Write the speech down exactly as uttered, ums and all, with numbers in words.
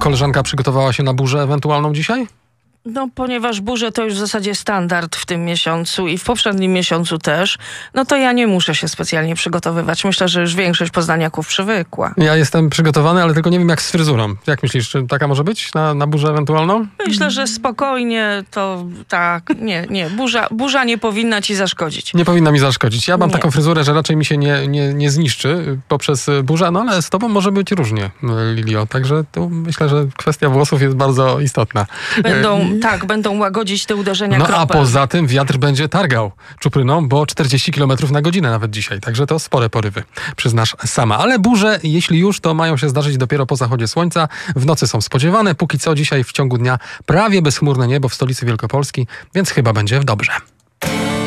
koleżanka przygotowała się na burzę ewentualną dzisiaj? No, ponieważ burze to już w zasadzie standard w tym miesiącu i w poprzednim miesiącu też, no to ja nie muszę się specjalnie przygotowywać. Myślę, że już większość poznaniaków przywykła. Ja jestem przygotowany, ale tylko nie wiem jak z fryzurą. Jak myślisz, czy taka może być na, na burzę ewentualną? Myślę, że spokojnie to tak, nie, nie, burza, burza nie powinna ci zaszkodzić. Nie powinna mi zaszkodzić. Ja mam Nie. taką fryzurę, że raczej mi się nie, nie, nie zniszczy poprzez burzę, no ale z tobą może być różnie, Lilio. Także tu myślę, że kwestia włosów jest bardzo istotna. Będą, tak, będą łagodzić te uderzenia No kropel. a poza tym wiatr będzie targał czupryną, bo czterdzieści kilometrów na godzinę nawet dzisiaj. Także to spore porywy, przyznasz sama. Ale burze, jeśli już, to mają się zdarzyć dopiero po zachodzie słońca. W nocy są spodziewane. Póki co dzisiaj w ciągu dnia prawie bezchmurne niebo w stolicy Wielkopolski, więc chyba będzie dobrze.